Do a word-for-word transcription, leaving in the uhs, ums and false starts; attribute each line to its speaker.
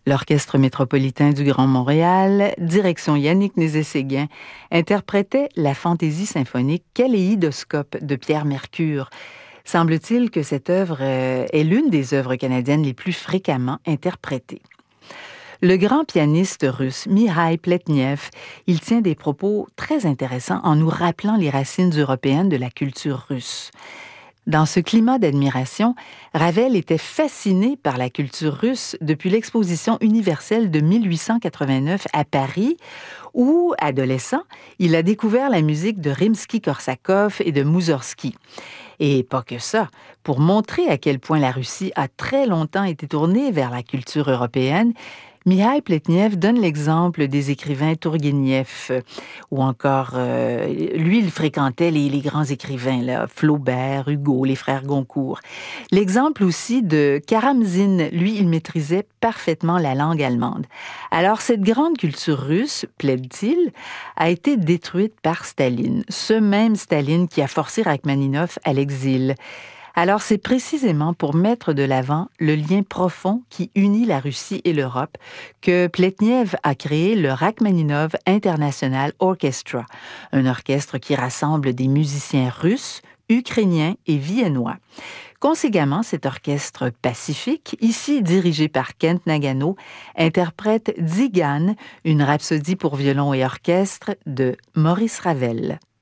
Speaker 1: L'Orchestre métropolitain du Grand Montréal, direction Yannick Nézet-Séguin, interprétait la fantaisie symphonique Kaléidoscope de Pierre Mercure. Semble-t-il que cette œuvre est l'une des œuvres canadiennes les plus fréquemment interprétées. Le grand pianiste russe Mikhaïl Pletnev, il tient des propos très intéressants en nous rappelant les racines européennes de la culture russe. Dans ce climat d'admiration, Ravel était fasciné par la culture russe depuis l'exposition universelle de mille huit cent quatre-vingt-neuf à Paris, où, adolescent, il a découvert la musique de Rimsky-Korsakov et de Moussorgsky. Et pas que ça, pour montrer à quel point la Russie a très longtemps été tournée vers la culture européenne, Mikhaïl Pletnev donne l'exemple des écrivains Tourguenieff, ou encore, euh, lui, il fréquentait les, les grands écrivains, là, Flaubert, Hugo, les frères Goncourt. L'exemple aussi de Karamzine, lui, il maîtrisait parfaitement la langue allemande. Alors, cette grande culture russe, plaide-t-il, a été détruite par Staline, ce même Staline qui a forcé Rachmaninov à l'exil. Alors, c'est précisément pour mettre de l'avant le lien profond qui unit la Russie et l'Europe que Pletnev a créé le Rachmaninov International Orchestra, un orchestre qui rassemble des musiciens russes, ukrainiens et viennois. Conséquemment, cet orchestre pacifique, ici dirigé par Kent Nagano, interprète Tzigane, une rhapsodie pour violon et orchestre de Maurice Ravel.